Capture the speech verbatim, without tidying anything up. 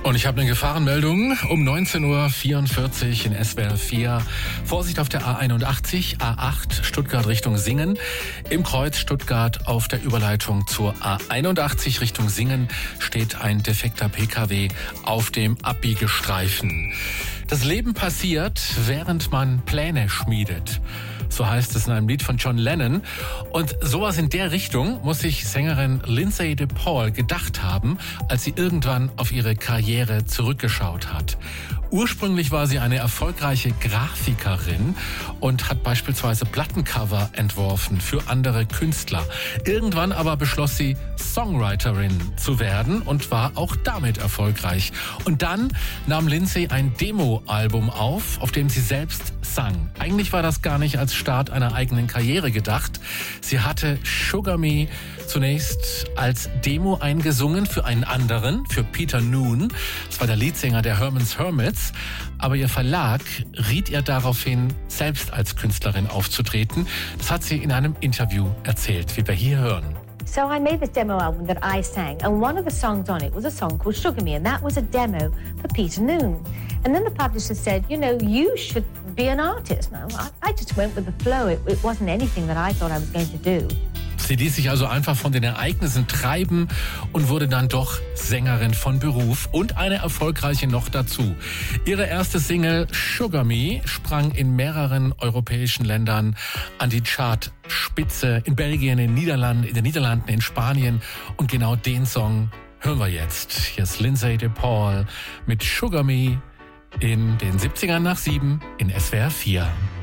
Und ich habe eine Gefahrenmeldung um neunzehn Uhr vierundvierzig in S W R vier. Vorsicht auf der A einundachtzig, A acht, Stuttgart Richtung Singen. Im Kreuz Stuttgart auf der Überleitung zur A einundachtzig Richtung Singen steht ein defekter P K W auf dem Abbiegestreifen. Das Leben passiert, während man Pläne schmiedet. So heißt es in einem Lied von John Lennon. Und sowas in der Richtung muss sich Sängerin Lindsay DePaul gedacht haben, als sie irgendwann auf ihre Karriere zurückgeschaut hat. Ursprünglich war sie eine erfolgreiche Grafikerin und hat beispielsweise Plattencover entworfen für andere Künstler. Irgendwann aber beschloss sie, Songwriterin zu werden und war auch damit erfolgreich. Und dann nahm Lindsay ein Demo-Album auf, auf dem sie selbst sang. Eigentlich war das gar nicht als Start einer eigenen Karriere gedacht. Sie hatte Sugar Me zunächst als Demo eingesungen für einen anderen, für Peter Noone. Das war der Leadsänger der Herman's Hermits. Aber ihr Verlag riet ihr daraufhin, selbst als Künstlerin aufzutreten. Das hat sie in einem Interview erzählt, wie wir hier hören. So I made this demo album that I sang, and one of the songs on it was a song called Sugar Me, and that was a demo for Peter Noone. And then the publisher said, you know, you should be an artist. No, I, I just went with the flow. It, it wasn't anything that I thought I was going to do. Sie ließ sich also einfach von den Ereignissen treiben und wurde dann doch Sängerin von Beruf und eine erfolgreiche noch dazu. Ihre erste Single Sugar Me sprang in mehreren europäischen Ländern an die Chartspitze, in Belgien, in den Niederlanden, in den Niederlanden, in Spanien, und genau den Song hören wir jetzt. Hier ist Lindsay DePaul mit Sugar Me in den siebzigern nach sieben in S W R vier.